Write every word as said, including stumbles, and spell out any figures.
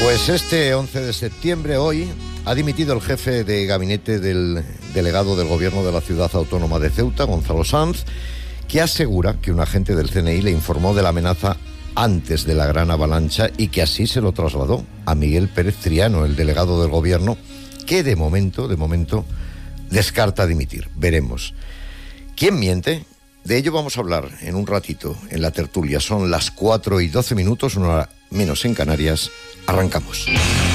Pues este once de septiembre, hoy, ha dimitido el jefe de gabinete del delegado del gobierno de la ciudad autónoma de Ceuta, Gonzalo Sanz, que asegura que un agente del C N I le informó de la amenaza antes de la gran avalancha y que así se lo trasladó a Miguel Pérez Triano, el delegado del gobierno, que de momento, de momento, descarta dimitir. Veremos. ¿Quién miente? De ello vamos a hablar en un ratito en la tertulia. Son las cuatro y doce minutos, una hora menos en Canarias. Arrancamos.